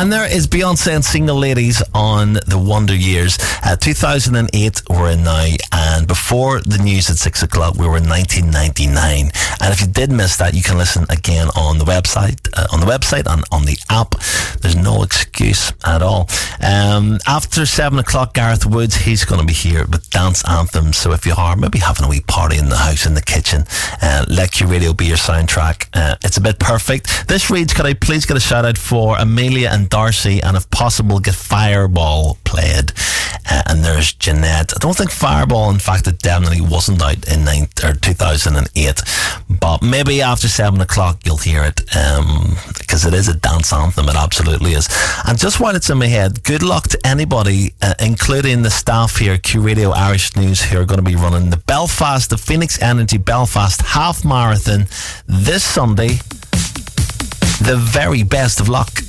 And there is Beyonce and Single Ladies on the Wonder Years. 2008 we're in now, and before the news at 6 o'clock we were in 1999. And if you did miss that, you can listen again on the website, and on the app. There's no excuse at all. After 7 o'clock, Gareth Woods, he's going to be here with Dance Anthems. So if you are maybe having a wee party in the house, in the kitchen, let Q Radio be your soundtrack. It's a bit perfect. This reads, could I please get a shout out for Amelia and Darcy, and if possible get Fireball played. And there's Jeanette. I don't think Fireball, in fact, it definitely wasn't out in 2008, but maybe after 7 o'clock you'll hear it, because it is a dance anthem. It absolutely is. And just while it's in my head, good luck to anybody, including the staff here at Q Radio Irish News, who are going to be running the Phoenix Energy Belfast Half Marathon this Sunday. The very best of luck.